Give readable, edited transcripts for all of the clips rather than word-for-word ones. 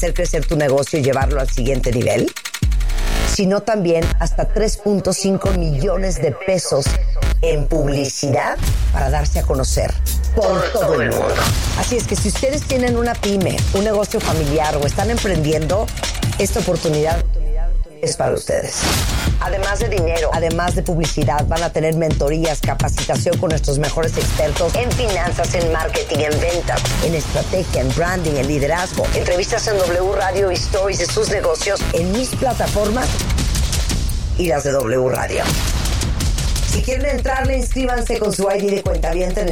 hacer crecer tu negocio y llevarlo al siguiente nivel, sino también hasta 3.5 millones de pesos en publicidad para darse a conocer por todo el mundo. Así es que si ustedes tienen una pyme, un negocio familiar o están emprendiendo, esta oportunidad es para ustedes. Además de dinero, además de publicidad, van a tener mentorías, capacitación con nuestros mejores expertos en finanzas, en marketing, en ventas, en estrategia, en branding, en liderazgo, entrevistas en W Radio y stories de sus negocios en mis plataformas y las de W Radio. Si quieren entrarle, inscríbanse con su ID de cuentaviente en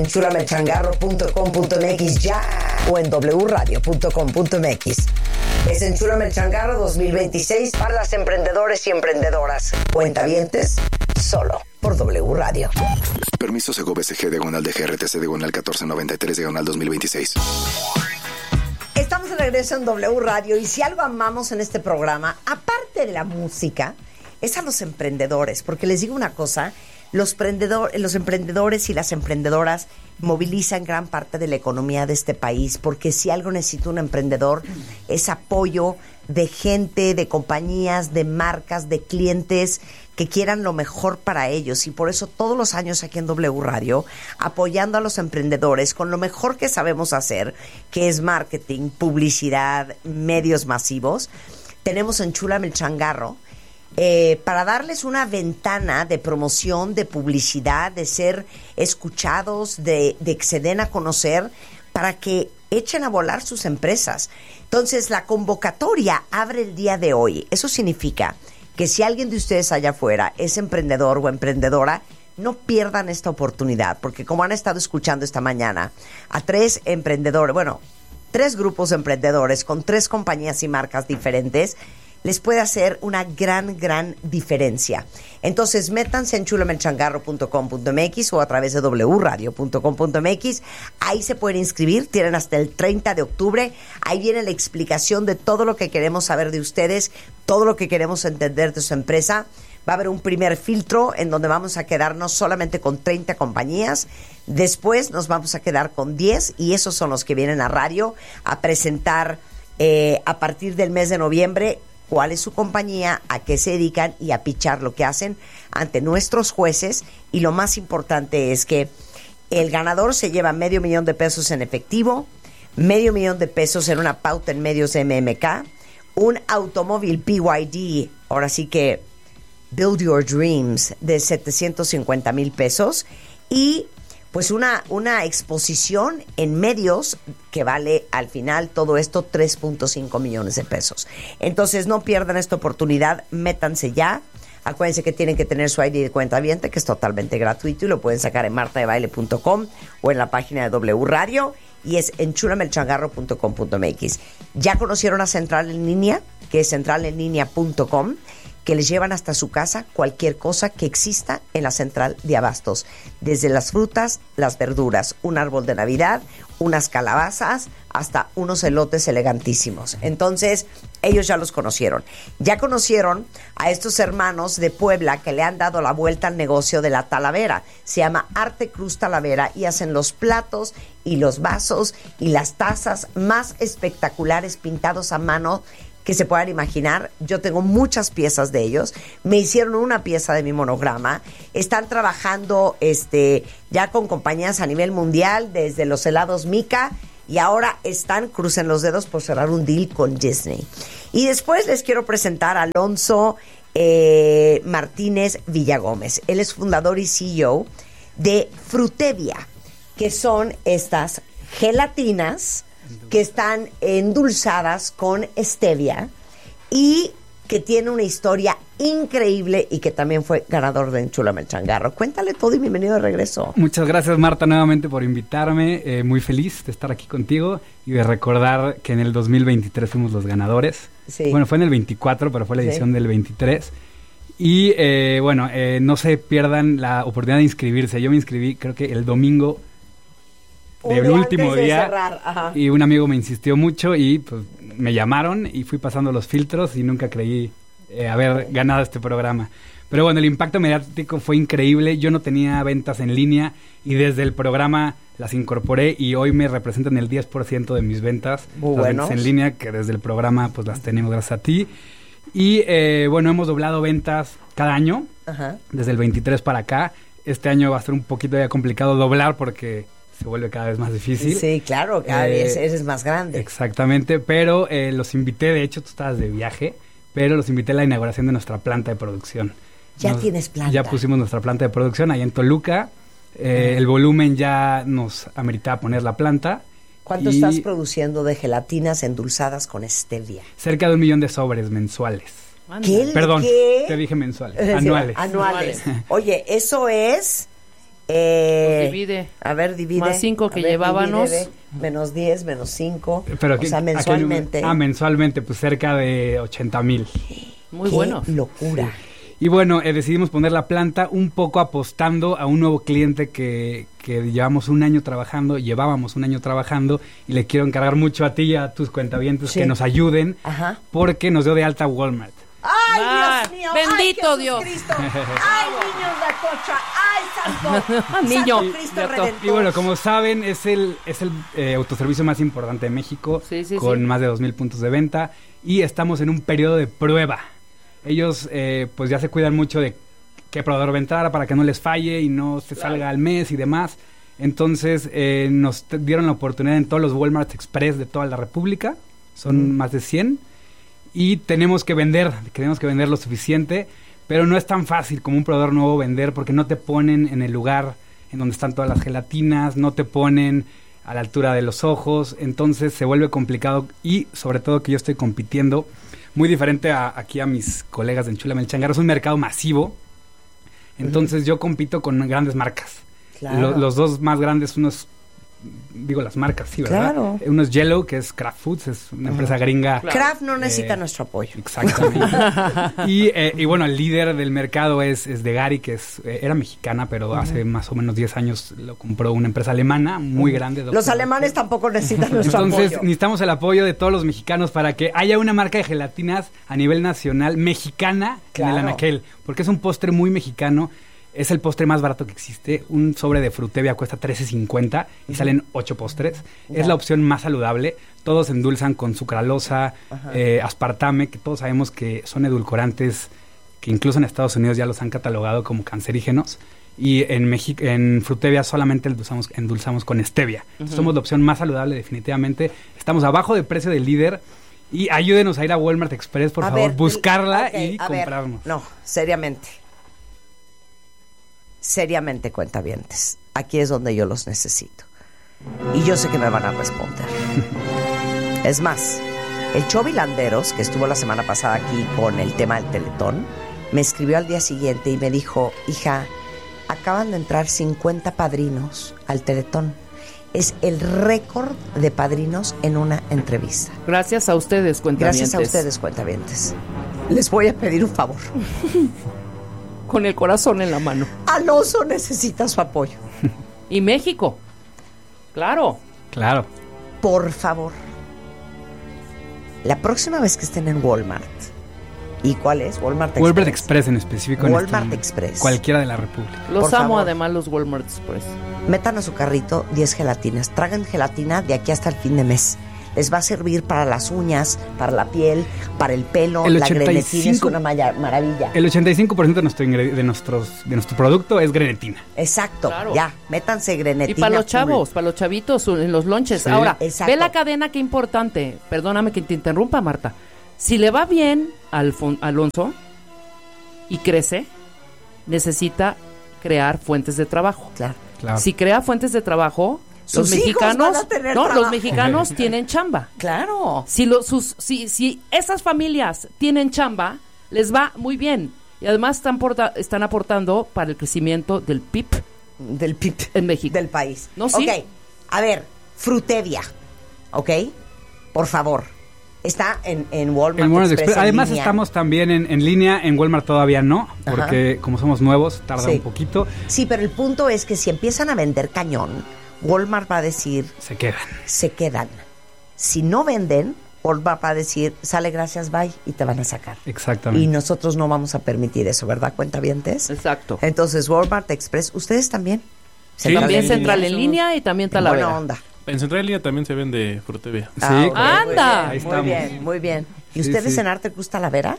enchulamelchangarro.com.mx ya o en wradio.com.mx. Es Enchúlame el Changarro 2026 para las emprendedores y emprendedoras. Cuentavientes, solo por W Radio. Permiso Segov SG /DGRTC /1493 /2026. Estamos de regreso en W Radio y si algo amamos en este programa, aparte de la música, es a los emprendedores. Porque les digo una cosa, los emprendedores y las emprendedoras movilizan gran parte de la economía de este país, porque si algo necesita un emprendedor es apoyo de gente, de compañías, de marcas, de clientes que quieran lo mejor para ellos. Y por eso todos los años aquí en W Radio, apoyando a los emprendedores con lo mejor que sabemos hacer, que es marketing, publicidad, medios masivos, tenemos Enchúlame el Changarro, para darles una ventana de promoción, de publicidad, de ser escuchados, de que se den a conocer, para que echen a volar sus empresas. Entonces, la convocatoria abre el día de hoy. Eso significa que si alguien de ustedes allá afuera es emprendedor o emprendedora, no pierdan esta oportunidad, porque como han estado escuchando esta mañana a 3 emprendedores, bueno, 3 grupos de emprendedores con 3 compañías y marcas diferentes, les puede hacer una gran diferencia. Entonces, métanse en enchulamelchangarro.com.mx o a través de wradio.com.mx. Ahí se pueden inscribir, tienen hasta el 30 de octubre. Ahí viene la explicación de todo lo que queremos saber de ustedes, todo lo que queremos entender de su empresa. Va a haber un primer filtro en donde vamos a quedarnos solamente con 30 compañías. Después nos vamos a quedar con 10 y esos son los que vienen a radio a presentar a partir del mes de noviembre cuál es su compañía, a qué se dedican y a pichar lo que hacen ante nuestros jueces. Y lo más importante es que el ganador se lleva $500,000 de pesos en efectivo, $500,000 de pesos en una pauta en medios de MMK, un automóvil BYD, ahora sí que Build Your Dreams, de $750,000 pesos, y pues una exposición en medios que vale al final todo esto $3.5 millones de pesos. Entonces no pierdan esta oportunidad, métanse ya. Acuérdense que tienen que tener su ID de cuentaviente, que es totalmente gratuito y lo pueden sacar en martadebaile.com o en la página de W Radio, y es enchulamelchangarro.com.mx. ¿Ya conocieron a Central en Línea? Que es centralenlinea.com, que les llevan hasta su casa cualquier cosa que exista en la central de abastos, desde las frutas, las verduras, un árbol de Navidad, unas calabazas, hasta unos elotes elegantísimos. Entonces, ellos ya los conocieron. Ya conocieron a estos hermanos de Puebla que le han dado la vuelta al negocio de la Talavera. Se llama Arte Cruz Talavera y hacen los platos y los vasos y las tazas más espectaculares pintados a mano que se puedan imaginar. Yo tengo muchas piezas de ellos. Me hicieron una pieza de mi monograma. Están trabajando ya con compañías a nivel mundial, desde los helados Mica, y ahora crucen los dedos por cerrar un deal con Disney. Y después les quiero presentar a Alonso Martínez Villagómez. Él es fundador y CEO de Frutevia, que son estas gelatinas que están endulzadas con stevia y que tiene una historia increíble y que también fue ganador de Enchúlame el Changarro. Cuéntale todo y bienvenido de regreso. Muchas gracias, Marta, nuevamente por invitarme. Muy feliz de estar aquí contigo y de recordar que en el 2023 fuimos los ganadores. Sí. Bueno, fue en el 24, pero fue la edición del 23. Y no se pierdan la oportunidad de inscribirse. Yo me inscribí creo que el domingo del último día, y un amigo me insistió mucho y pues me llamaron y fui pasando los filtros y nunca creí haber ganado este programa. Pero bueno, el impacto mediático fue increíble. Yo no tenía ventas en línea y desde el programa las incorporé y hoy me representan el 10% de mis ventas. Las ventas en línea, que desde el programa pues las tenemos gracias a ti. Y bueno, hemos doblado ventas cada año, desde el 23 para acá. Este año va a ser un poquito ya complicado doblar porque se vuelve cada vez más difícil. Sí, claro, cada vez eres más grande. Exactamente, pero los invité, de hecho tú estabas de viaje, pero los invité a la inauguración de nuestra planta de producción. ¿Ya tienes planta? Ya pusimos nuestra planta de producción ahí en Toluca. El volumen ya nos ameritaba poner la planta. ¿Cuánto estás produciendo de gelatinas endulzadas con stevia? Cerca de 1 millón de sobres mensuales. ¿Qué? Perdón, ¿qué? te dije mensuales. Anuales. Oye, eso es... Pues divide. A ver, divide. Más 5 que llevábamos. Menos 10, menos 5. Pero o sea, mensualmente. Mensualmente, pues cerca de 80,000. Muy buenos. ¡Qué locura! Sí. Y bueno, decidimos poner la planta un poco apostando a un nuevo cliente que llevábamos un año trabajando y le quiero encargar mucho a ti y a tus cuentavientes que nos ayuden porque nos dio de alta Walmart. ¡Ay, Dios mío! ¡Bendito ¡Ay, Dios! Cristo! ¡Ay, niños de Atocha! ¡Ay, santo! Niño Santo Cristo Redentor. Y bueno, como saben, es el autoservicio más importante de México, con más de 2,000 puntos de venta, y estamos en un periodo de prueba. Ellos pues ya se cuidan mucho de qué proveedor va a entrar para que no les falle y no se salga al mes y demás. Entonces nos dieron la oportunidad en todos los Walmart Express de toda la República, son más de 100, y tenemos que vender lo suficiente, pero no es tan fácil como un proveedor nuevo vender porque no te ponen en el lugar en donde están todas las gelatinas, no te ponen a la altura de los ojos, entonces se vuelve complicado y sobre todo que yo estoy compitiendo muy diferente aquí a mis colegas de Enchúlame el Changarro. Es un mercado masivo, entonces yo compito con grandes marcas. Claro. Los dos más grandes, digo las marcas, sí, ¿verdad? Claro. Uno es Yellow, que es Kraft Foods, es una empresa gringa. Claro. Kraft no necesita nuestro apoyo. Exactamente. y bueno, el líder del mercado es de Gary, que era mexicana, pero hace más o menos 10 años lo compró una empresa alemana muy grande. Los alemanes tampoco necesitan nuestro apoyo. Entonces necesitamos el apoyo de todos los mexicanos para que haya una marca de gelatinas a nivel nacional mexicana en el anaquel, porque es un postre muy mexicano. Es el postre más barato que existe. Un sobre de Frutevia cuesta $13.50 y salen 8 postres. Es la opción más saludable. Todos endulzan con sucralosa, aspartame, que todos sabemos que son edulcorantes que incluso en Estados Unidos ya los han catalogado como cancerígenos. Y en Frutevia solamente endulzamos con stevia. Somos la opción más saludable definitivamente. Estamos abajo de precio del líder. Y ayúdenos a ir a Walmart Express, por favor, buscarla y comprarnos. No, seriamente, cuentavientes, aquí es donde yo los necesito. Y yo sé que me van a responder. Es más, el Chovilanderos, que estuvo la semana pasada aquí con el tema del Teletón, me escribió al día siguiente y me dijo: hija, acaban de entrar 50 padrinos al Teletón. Es el récord de padrinos en una entrevista. Gracias a ustedes, cuentavientes. Les voy a pedir un favor. Con el corazón en la mano. Alonso necesita su apoyo. Y México. Claro. Por favor. La próxima vez que estén en Walmart. ¿Y cuál es? Walmart Express. Walmart Express en específico. Walmart Express. Cualquiera de la República. Los amo además los Walmart Express. Metan a su carrito 10 gelatinas. Tragan gelatina de aquí hasta el fin de mes. Les va a servir para las uñas, para la piel, para el pelo. La grenetina es una maravilla. El 85% de nuestro producto es grenetina. Exacto, ya, métanse grenetina. Y para los chavos, para los chavitos en los lonches. Sí. Ahora, ve la cadena, qué importante. Perdóname que te interrumpa, Marta. Si le va bien a Alonso y crece, necesita crear fuentes de trabajo. Claro. Si crea fuentes de trabajo... Los mexicanos tienen chamba. Claro. Si esas familias tienen chamba, les va muy bien. Y además están aportando para el crecimiento del PIB. Del PIB. En México. Del país. ¿No? Sí. Ok. A ver, Frutevia. ¿Ok? Por favor. Está en Walmart Express. Además estamos también en línea. En Walmart todavía no. Porque como somos nuevos, tarda un poquito. Sí, pero el punto es que si empiezan a vender cañón, Walmart va a decir... Se quedan. Si no venden, Walmart va a decir, sale, gracias, bye, y te van a sacar. Exactamente. Y nosotros no vamos a permitir eso, ¿verdad, cuentavientes? Exacto. Entonces, Walmart Express, ¿ustedes también? Sí, también Central en línea y también Talavera. Buena onda. En Central en línea también se vende Frutevia. Sí, Okay, ¡anda! Muy bien, muy bien. ¿Y Sí, ustedes sí. en Arte Cruz Talavera?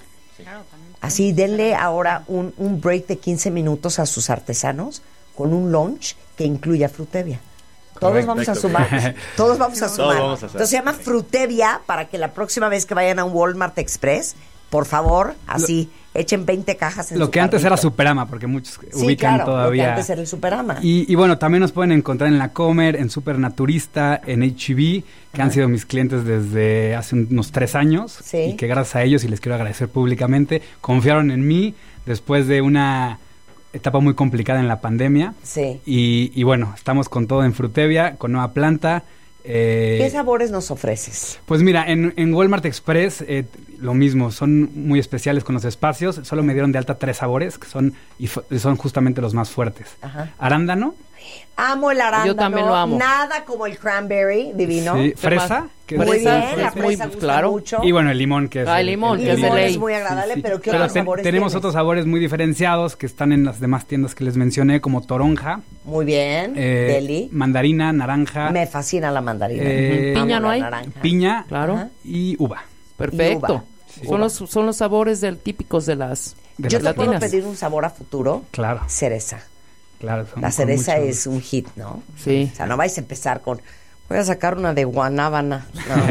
Así, denle ahora un break de 15 minutos a sus artesanos con un lunch que incluya Frutevia. Todos vamos a sumar. Todos vamos a sumar. vamos a hacer. Entonces se llama Frutevia para que la próxima vez que vayan a un Walmart Express, por favor, así, echen 20 cajas en Lo su que antes era carrito. Superama, porque muchos Sí, ubican claro, todavía. lo que antes era el Superama. Y bueno, también nos pueden encontrar en La Comer, en Supernaturista, en H-E-B, que han sido mis clientes desde hace unos 3 años. Sí. Y que gracias a ellos, y les quiero agradecer públicamente, confiaron en mí después de una etapa muy complicada en la pandemia. Sí. Y bueno, estamos con todo en Frutevia, con nueva planta. ¿Qué sabores nos ofreces? Pues mira, en Walmart Express lo mismo, son muy especiales con los espacios. Solo me dieron de alta 3 sabores que son justamente los más fuertes. Ajá. Arándano. Amo el arándano. Yo también lo amo. Nada como el cranberry, divino. Sí, ¿Qué fresa. más? que Muy es- bien, Fresa la es muy- fresa gusta claro. mucho. Y bueno, el limón, que es El limón, que es de limón ley. es muy agradable, pero ¿qué Pero otros sabores tenemos tienes? otros sabores muy diferenciados que están en las demás tiendas que les mencioné, como toronja, Muy bien, deli. mandarina, naranja, Me fascina la mandarina. Piña Amo no la hay. naranja. piña Claro. Ajá. y uva. Perfecto. Y Son los sabores típicos de las De Yo las te puedo latinas. pedir un sabor a futuro. Claro, Cereza. claro. son La con cereza mucho- es un hit, ¿no? Sí. O sea, no vais a empezar con... Voy a sacar una de guanábana,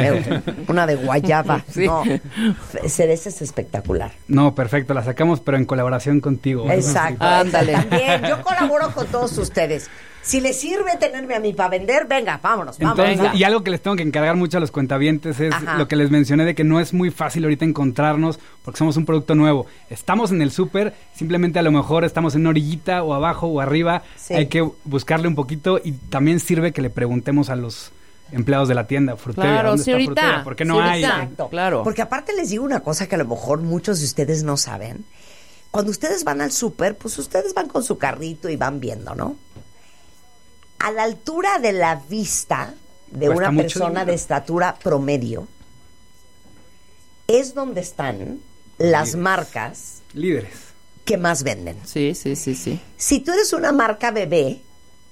una de guayaba. Sí. No, cereza es espectacular. No, perfecto, la sacamos, pero en colaboración contigo. Exacto. Ándale. También, yo colaboro con todos ustedes. Si les sirve tenerme a mí para vender, venga, vámonos, vámonos. Entonces, Venga. y algo que les tengo que encargar mucho a los cuentavientes es Ajá. lo que les mencioné de que no es muy fácil ahorita encontrarnos porque somos un producto nuevo. Estamos en el súper, simplemente a lo mejor estamos en una orillita o abajo o arriba. Sí. Hay que buscarle un poquito y también sirve que le preguntemos a los empleados de la tienda, Frutevia, Claro, ¿dónde está señorita, Frutevia? ¿Por qué no hay? señorita. Exacto. Claro. Porque aparte les digo una cosa que a lo mejor muchos de ustedes no saben. Cuando ustedes van al súper, pues ustedes van con su carrito y van viendo, ¿no? A la altura de la vista de Cuesta una mucho persona dinero. de estatura promedio es donde están las marcas Líderes. que más venden. Sí, sí, sí, sí. Si tú eres una marca bebé,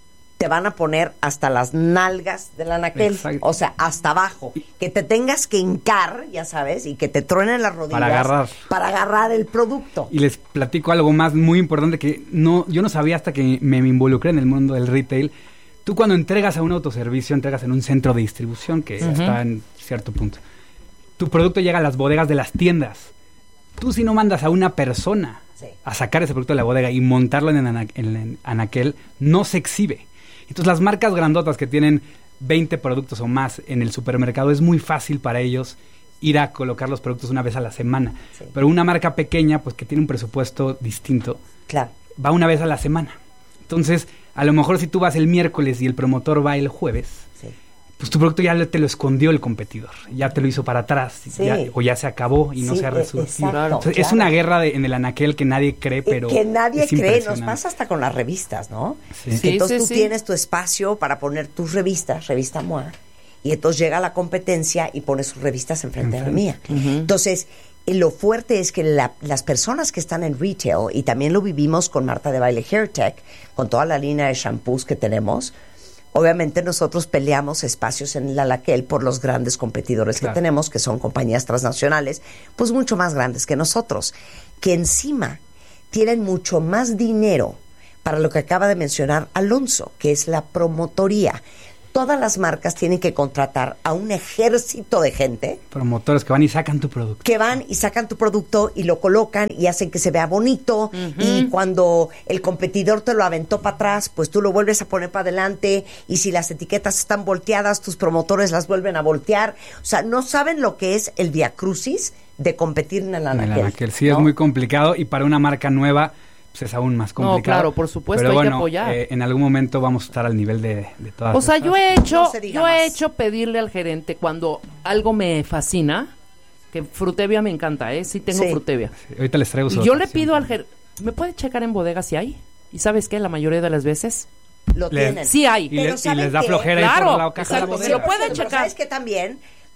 te van a poner hasta las nalgas del anaquel, Exacto. o sea, hasta abajo, que te tengas que hincar, ya sabes, y que te truenen las rodillas para agarrar el producto. Y les platico algo más muy importante que yo no sabía hasta que me involucré en el mundo del retail. Tú cuando entregas a un autoservicio, entregas en un centro de distribución que está en cierto punto. Tu producto llega a las bodegas de las tiendas. Tú si no mandas a una persona Sí. a sacar ese producto de la bodega y montarlo en el anaquel, no se exhibe. Entonces las marcas grandotas que tienen 20 productos o más en el supermercado, es muy fácil para ellos ir a colocar los productos una vez a la semana. Sí. Pero una marca pequeña, pues que tiene un presupuesto distinto, Claro. va una vez a la semana. Entonces, a lo mejor si tú vas el miércoles y el promotor va el jueves, Sí. pues tu producto ya te lo escondió el competidor, ya te lo hizo para atrás, Sí. o ya se acabó y no Sí, se ha resurgido. exacto, Entonces, es claro. una guerra en el anaquel que nadie cree, pero que nadie es cree, nos impresionante. pasa hasta con las revistas, ¿no? Sí. Que Sí, entonces sí, tú sí. tienes tu espacio para poner tus revistas, revista MOA, y entonces llega la competencia y pone sus revistas enfrente de la mía. Entonces, lo fuerte es que las personas que están en retail, y también lo vivimos con Marta de Baile Hair Tech, con toda la línea de shampoos que tenemos, obviamente nosotros peleamos espacios en el anaquel por los grandes competidores Claro. que tenemos, que son compañías transnacionales, pues mucho más grandes que nosotros, que encima tienen mucho más dinero para lo que acaba de mencionar Alonso, que es la promotoría. Todas las marcas tienen que contratar a un ejército de gente Promotores que van y sacan tu producto. que van y sacan tu producto y lo colocan y hacen que se vea bonito, y cuando el competidor te lo aventó para atrás, pues tú lo vuelves a poner para adelante, y si las etiquetas están volteadas, tus promotores las vuelven a voltear. O sea, no saben lo que es el viacrucis de competir en el En anaquel. el anaquel. Sí, ¿no? es muy complicado y para una marca nueva pues es aún más complicado. claro, por supuesto, Pero hay que bueno, apoyar. en algún momento vamos a estar al nivel de todas O sea, estas. No se diga yo he más. hecho pedirle al gerente cuando algo me fascina, que Frutevia me encanta, sí tengo Sí. Frutevia. Sí, ahorita les traigo su Y yo le dotación. pido al gerente, ¿me puede checar en bodega si hay? ¿Y sabes qué? La mayoría de las veces Lo Les- tienen. sí hay. Y, Pero y ¿saben les da qué? flojera ir Claro, por la caja de la exacto, bodega. si lo pueden Pero checar. ¿sabes qué también?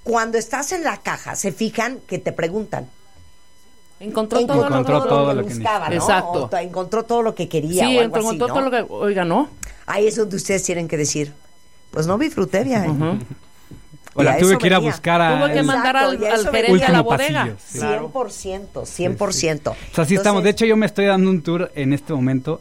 cuando estás en la caja, se fijan que te preguntan. Encontró todo lo que buscaba, ¿no? Exacto. O encontró todo lo que quería. Sí, o algo así, encontró ¿no? todo lo que... Oiga, ¿no? Ahí es donde ustedes tienen que decir, pues no vi Frutevia. O la tuve que ir a buscar a... Tuve que mandar al gerente a la bodega. Pasillo, sí. 100%. O sea, sí estamos. De hecho, yo me estoy dando un tour en este momento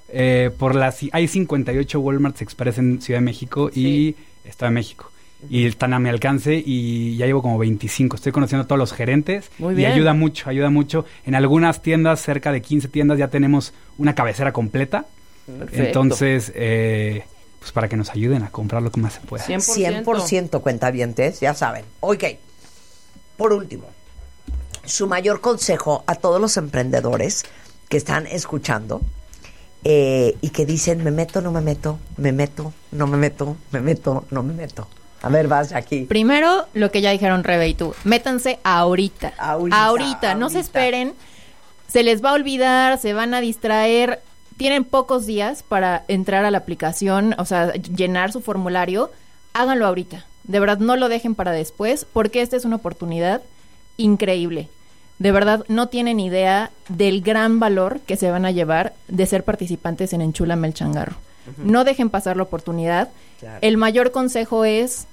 hay 58 Walmarts Express en Ciudad de México y Estado de México. Y están a mi alcance y ya llevo como 25. Estoy conociendo a todos los gerentes. Muy bien. Y ayuda mucho. En algunas tiendas, cerca de 15 tiendas, ya tenemos una cabecera completa. Perfecto. Entonces, pues para que nos ayuden a comprar lo que más se pueda. 100% cuentavientes, ya saben. Ok, por último, su mayor consejo a todos los emprendedores que están escuchando y que dicen, me meto, no me meto, me meto, no me meto, me meto, no me meto. A ver, vas, Jackie. Primero, lo que ya dijeron Rebe y tú, métanse ahorita, no se esperen, se les va a olvidar, se van a distraer, tienen pocos días para entrar a la aplicación, o sea, llenar su formulario, háganlo ahorita, de verdad no lo dejen para después, porque esta es una oportunidad increíble. De verdad, no tienen idea del gran valor que se van a llevar de ser participantes en Enchúlame el Changarro. No dejen pasar la oportunidad. Claro. El mayor consejo es,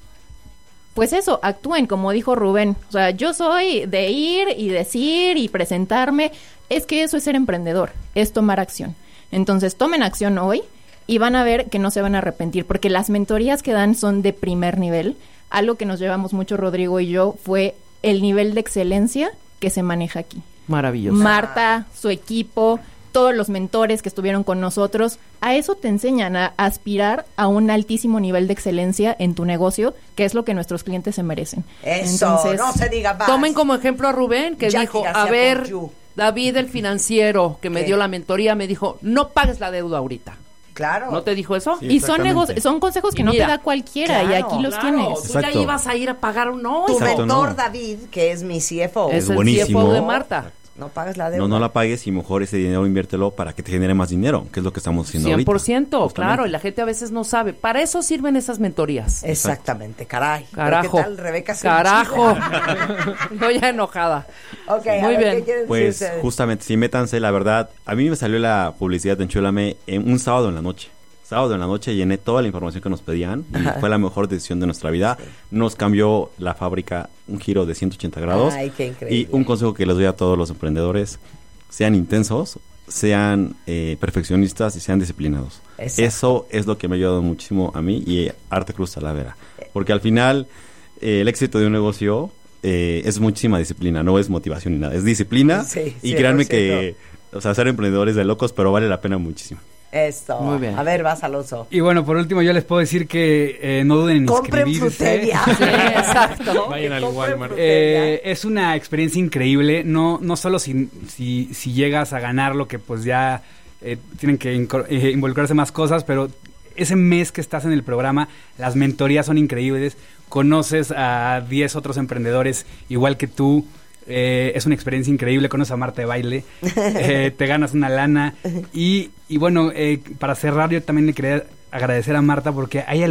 pues eso, actúen, como dijo Rubén. O sea, yo soy de ir y decir y presentarme. Es que eso es ser emprendedor, es tomar acción. Entonces, tomen acción hoy y van a ver que no se van a arrepentir, porque las mentorías que dan son de primer nivel. Algo que nos llevamos mucho Rodrigo y yo fue el nivel de excelencia que se maneja aquí. Maravilloso. Marta, su equipo, todos los mentores que estuvieron con nosotros, a eso te enseñan, a aspirar a un altísimo nivel de excelencia en tu negocio, que es lo que nuestros clientes se merecen. Eso, entonces, no se diga más. Tomen como ejemplo a Rubén, que dijo, a ver, David, el financiero, que me dio la mentoría, me dijo, no pagues la deuda ahorita. Claro. ¿No te dijo eso? Sí, y son consejos que no te da cualquiera, y aquí los tienes. Tú ya ibas a ir a pagar tu mentor, David, que es mi CFO. Es el buenísimo. CFO de Marta. No pagues la deuda. No la pagues y mejor ese dinero inviértelo para que te genere más dinero, que es lo que estamos haciendo 100%, ahorita. claro, y la gente a veces no sabe. Para eso sirven esas mentorías. Exactamente, caray. Carajo. ¿Qué tal, Rebeca? Carajo. Estoy ya enojada. Ok, muy bien. Pues justamente, sí, métanse, la verdad, a mí me salió la publicidad de Enchúlame en un sábado en la noche. Sábado en la noche llené toda la información que nos pedían y fue la mejor decisión de nuestra vida. Sí. Nos cambió la fábrica un giro de 180 grados. Ay, qué increíble. Y un consejo que les doy a todos los emprendedores, sean intensos, sean perfeccionistas y sean disciplinados. Exacto. Eso es lo que me ha ayudado muchísimo a mí y a Arte Cruz Talavera. Porque al final el éxito de un negocio es muchísima disciplina, no es motivación ni nada, es disciplina. Sí, y créanme que, o sea, ser emprendedores de locos, pero vale la pena muchísimo. Esto. Muy bien. A ver, vas, Alonso. Y bueno, por último, yo les puedo decir que no duden en compren inscribirse. Frutevia. Sí, exacto. Vayan al Walmart. Es una experiencia increíble. No solo si llegas a ganar lo que pues ya tienen que involucrarse más cosas, pero ese mes que estás en el programa, las mentorías son increíbles. Conoces a 10 otros emprendedores igual que tú. Es una experiencia increíble, conoces a Marta de baile, te ganas una lana y bueno, para cerrar yo también le quería agradecer a Marta porque hay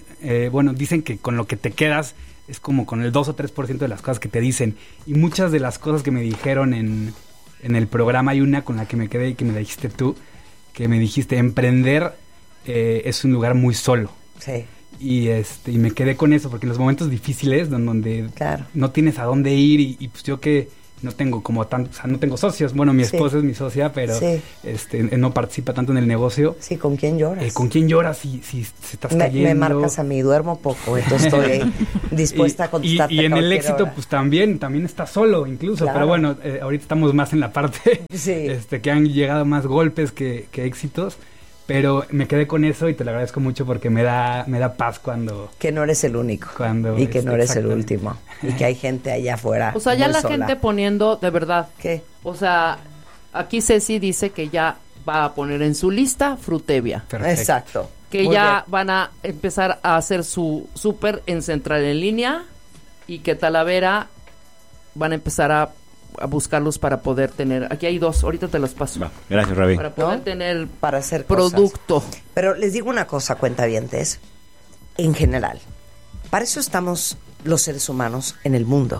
dicen que con lo que te quedas es como con el 2 o 3% de las cosas que te dicen y muchas de las cosas que me dijeron en el programa hay una con la que me quedé y que me la dijiste tú, que me dijiste emprender es un lugar muy solo. Sí. Y me quedé con eso porque en los momentos difíciles donde claro. no tienes a dónde ir y pues yo que no tengo como tanto, o sea, no tengo socios, bueno, mi esposa es mi socia, pero no participa tanto en el negocio. Sí, ¿con quién lloras? ¿Con quién lloras si se estás cayendo? Me marcas a mí, duermo poco, entonces estoy dispuesta a contestarte. Y en el éxito hora. Pues también estás solo incluso, claro. Pero bueno, ahorita estamos más en la parte que han llegado más golpes que éxitos. Pero me quedé con eso y te lo agradezco mucho porque me da paz cuando... Que no eres el único. Y que no eres el último. Y que hay gente allá afuera. O sea, ya la sola. gente poniendo, de verdad. ¿Qué? O sea, aquí Ceci dice que ya va a poner en su lista Frutevia. Perfecto. Exacto. Que muy ya bien. Van a empezar a hacer su súper en Central en línea y que Talavera van a empezar a buscarlos para poder tener. Aquí hay 2, ahorita te los paso. Va, gracias, Rabi. Para poder tener para hacer producto. Cosas. Pero les digo una cosa, cuentavientes, en general. Para eso estamos los seres humanos en el mundo,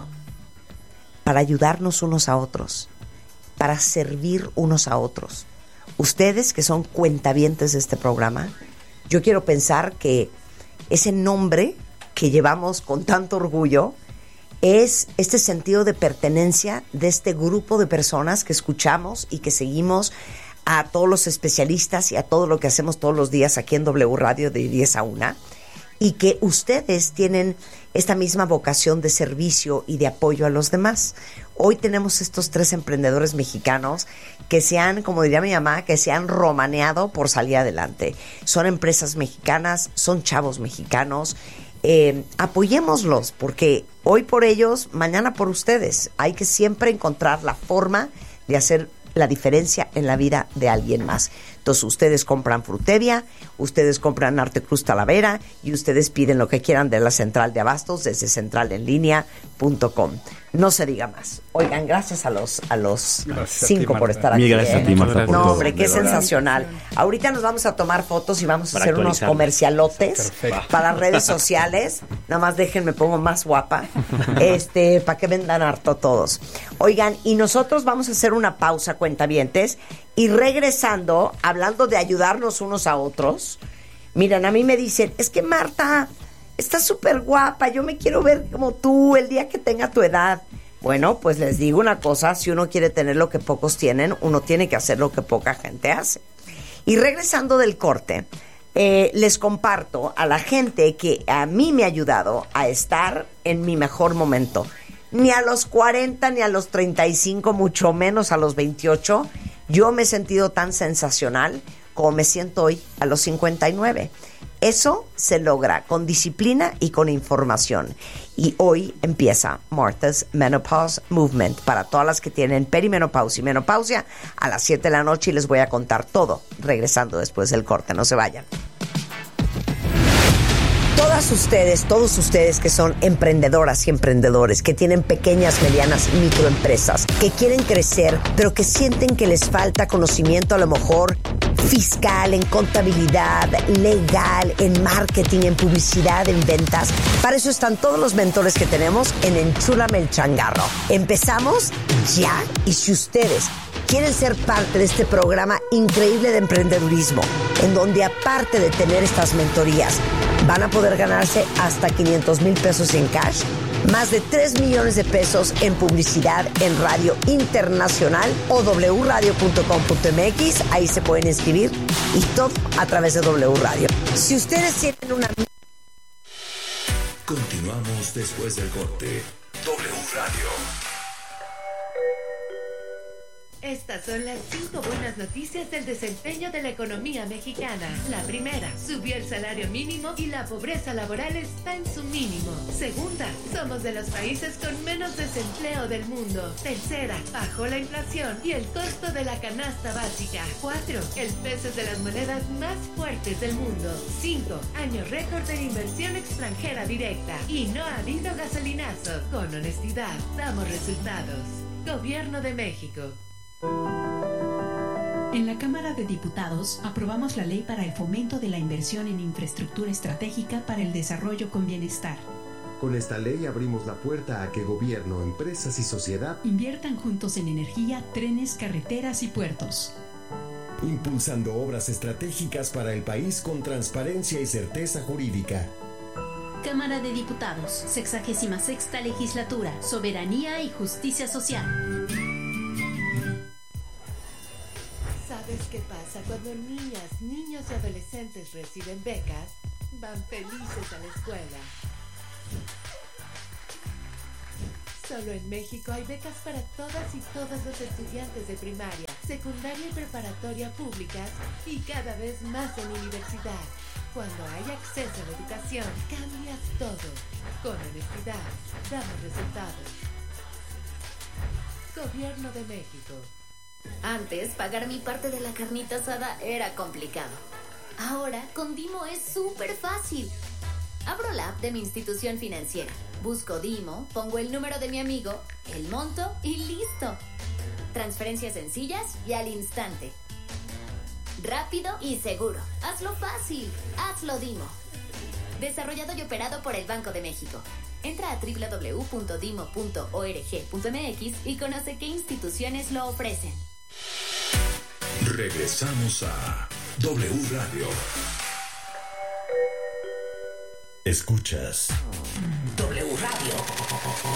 para ayudarnos unos a otros, para servir unos a otros. Ustedes que son cuentavientes de este programa, yo quiero pensar que ese nombre que llevamos con tanto orgullo es este sentido de pertenencia de este grupo de personas que escuchamos y que seguimos a todos los especialistas y a todo lo que hacemos todos los días aquí en W Radio de 10 a 1, y que ustedes tienen esta misma vocación de servicio y de apoyo a los demás. Hoy tenemos estos 3 emprendedores mexicanos que se han, como diría mi mamá, que se han romaneado por salir adelante. Son empresas mexicanas, son chavos mexicanos. Apoyémoslos, porque hoy por ellos, mañana por ustedes. Hay que siempre encontrar la forma de hacer la diferencia en la vida de alguien más. Entonces ustedes compran Frutevia, ustedes compran Arte Cruz Talavera y ustedes piden lo que quieran de la central de abastos desde centralenlinea.com. No se diga más. Oigan, gracias a los 5 por estar aquí. Gracias a ti, Marta. No, hombre, qué sensacional. Ahorita nos vamos a tomar fotos y vamos a hacer unos comercialotes para redes sociales. Nada más déjenme pongo más guapa. Para que vendan harto todos. Oigan, y nosotros vamos a hacer una pausa, cuentavientes, y regresando, hablando de ayudarnos unos a otros. Miren, a mí me dicen, es que Marta, estás súper guapa, yo me quiero ver como tú el día que tenga tu edad. Bueno, pues les digo una cosa, si uno quiere tener lo que pocos tienen, uno tiene que hacer lo que poca gente hace. Y regresando del corte, les comparto a la gente que a mí me ha ayudado a estar en mi mejor momento. Ni a los 40, ni a los 35, mucho menos a los 28, yo me he sentido tan sensacional como me siento hoy a los 59. Eso se logra con disciplina y con información. Y hoy empieza Martha's Menopause Movement para todas las que tienen perimenopausia y menopausia a las 7 de la noche, y les voy a contar todo regresando después del corte. No se vayan. Todos ustedes que son emprendedoras y emprendedores, que tienen pequeñas, medianas y microempresas, que quieren crecer, pero que sienten que les falta conocimiento a lo mejor fiscal, en contabilidad, legal, en marketing, en publicidad, en ventas. Para eso están todos los mentores que tenemos en Enchúlame el Changarro. Empezamos ya, y si ustedes quieren ser parte de este programa increíble de emprendedurismo, en donde aparte de tener estas mentorías, van a poder ganarse hasta 500,000 pesos en cash, más de 3 millones de pesos en publicidad en radio internacional o wradio.com.mx, ahí se pueden inscribir, y todo a través de W Radio. Si ustedes tienen una... Continuamos después del corte. W Radio. Estas son las 5 buenas noticias del desempeño de la economía mexicana. La primera, subió el salario mínimo y la pobreza laboral está en su mínimo. Segunda, somos de los países con menos desempleo del mundo. Tercera, bajó la inflación y el costo de la canasta básica. 4, el peso es de las monedas más fuertes del mundo. 5, año récord de inversión extranjera directa. Y no ha habido gasolinazo. Con honestidad, damos resultados. Gobierno de México. En la Cámara de Diputados aprobamos la ley para el fomento de la inversión en infraestructura estratégica para el desarrollo con bienestar. Con esta ley abrimos la puerta a que gobierno, empresas y sociedad inviertan juntos en energía, trenes, carreteras y puertos. Impulsando obras estratégicas para el país con transparencia y certeza jurídica. Cámara de Diputados, 66ª Legislatura, Soberanía y Justicia Social. ¿Sabes qué pasa cuando niñas, niños y adolescentes reciben becas? Van felices a la escuela. Solo en México hay becas para todas y todos los estudiantes de primaria, secundaria y preparatoria públicas, y cada vez más en universidad. Cuando hay acceso a la educación, cambias todo. Con honestidad, damos resultados. Gobierno de México. Antes, pagar mi parte de la carnita asada era complicado. Ahora, con Dimo es súper fácil. Abro la app de mi institución financiera, busco Dimo, pongo el número de mi amigo, el monto y listo. Transferencias sencillas y al instante. Rápido y seguro. Hazlo fácil. Hazlo Dimo. Desarrollado y operado por el Banco de México. Entra a www.dimo.org.mx y conoce qué instituciones lo ofrecen. Regresamos a W Radio. Escuchas W Radio.